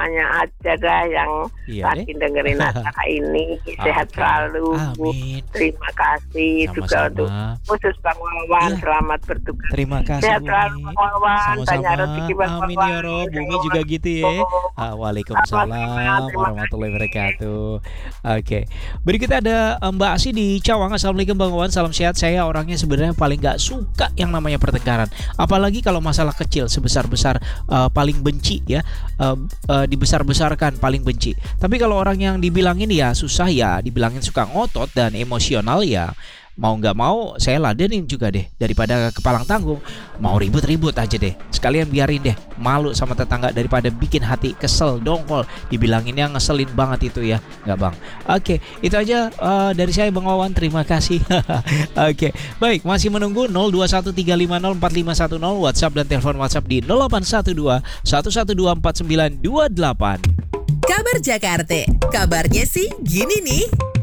semuanya aja dah yang Iya lagi deh. dengerin acara ini. Sehat Oke. selalu. Amin. Terima kasih juga untuk Sama-sama. khusus Bang Wawan. Iya. Selamat bertugas. Terima kasih Sehat Bu selalu Mi. Bang Wawan. Banyak Sama-sama. rezeki Bang Amin Wawan. ya Rob. Bumi juga gitu ya. Assalamualaikum. Waalaikumsalam Terima warahmatullahi kasih. wabarakatuh. Oke. Berikutnya ada Mbak Asi di Cawang. Assalamualaikum Bang Wawan. Salam sehat. Saya orangnya sebenarnya paling gak suka yang namanya pertengkaran. Apalagi kalau masalah kecil sebesar-besar paling benci ya. Dibesar-besarkan paling benci. Tapi kalau orang yang dibilangin ya susah ya, dibilangin suka ngotot dan emosional ya, mau nggak mau saya ladenin juga deh, daripada kepalang tanggung. Mau ribut-ribut aja deh, sekalian biarin deh, malu sama tetangga daripada bikin hati kesel dongkol dibilanginnya ngeselin banget itu ya, nggak Bang? Oke, itu aja dari saya Bang Wawan, terima kasih. Oke, baik, masih menunggu 0213504510 WhatsApp dan telepon WhatsApp di 0812 1124928. Kabar Jakarta, kabarnya sih gini nih.